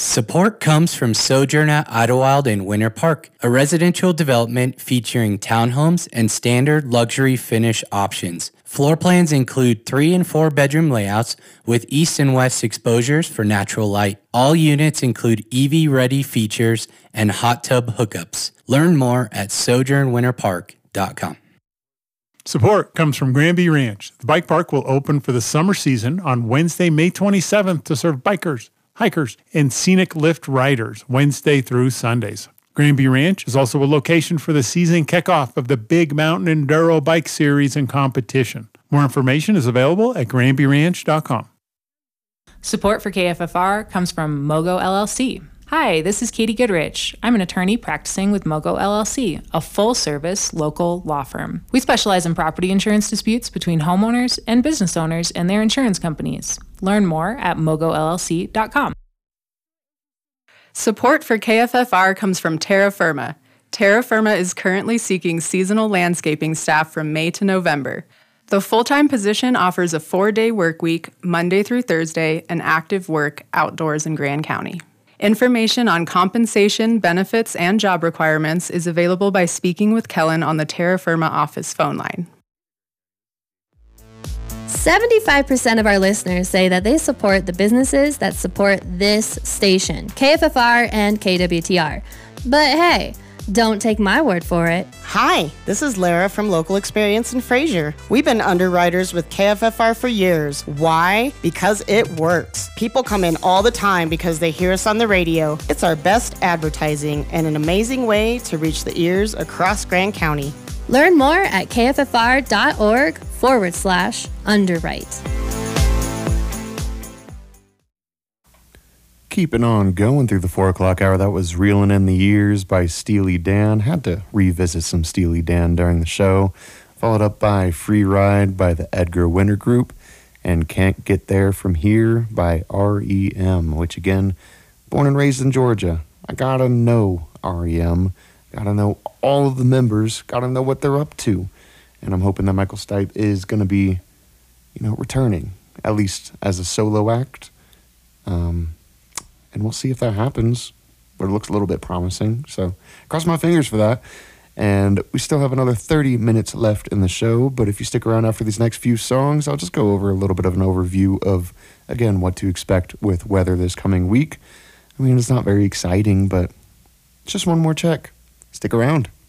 Support comes from Sojourn at Idlewild in Winter Park, a residential development featuring townhomes and standard luxury finish options. Floor plans include 3 and 4 bedroom layouts with east and west exposures for natural light. All units include EV-ready features and hot tub hookups. Learn more at sojournwinterpark.com. Support comes from Granby Ranch. The bike park will open for the summer season on Wednesday, May 27th to serve bikers, hikers, and scenic lift riders Wednesday through Sundays. Granby Ranch is also a location for the season kickoff of the Big Mountain Enduro Bike Series and competition. More information is available at granbyranch.com. Support for KFFR comes from Mogo LLC. Hi, this is Katie Goodrich. I'm an attorney practicing with Mogo LLC, a full-service local law firm. We specialize in property insurance disputes between homeowners and business owners and their insurance companies. Learn more at mogollc.com. Support for KFFR comes from Terra Firma. Terra Firma is currently seeking seasonal landscaping staff from May to November. The full-time position offers a 4-day work week, Monday through Thursday, and active work outdoors in Grand County. Information on compensation, benefits, and job requirements is available by speaking with Kellen on the Terra Firma office phone line. 75% of our listeners say that they support the businesses that support this station, KFFR and KWTR. But hey, don't take my word for it. Hi, this is Lara from Local Experience in Fraser. We've been underwriters with KFFR for years. Why? Because it works. People come in all the time because they hear us on the radio. It's our best advertising and an amazing way to reach the ears across Grand County. Learn more at kffr.org/underwrite. Keeping on going through the 4 o'clock hour, that was Reelin' in the Years by Steely Dan. Had to revisit some Steely Dan during the show. Followed up by Free Ride by the Edgar Winter Group and Can't Get There From Here by R.E.M., which again, born and raised in Georgia. I gotta know R.E.M., gotta know all of the members, gotta know what they're up to. And I'm hoping that Michael Stipe is gonna be, returning, at least as a solo act. And we'll see if that happens, but it looks a little bit promising. So cross my fingers for that. And we still have another 30 minutes left in the show. But if you stick around after these next few songs, I'll just go over a little bit of an overview of, again, what to expect with weather this coming week. I mean, it's not very exciting, but it's just one more check. Stick around.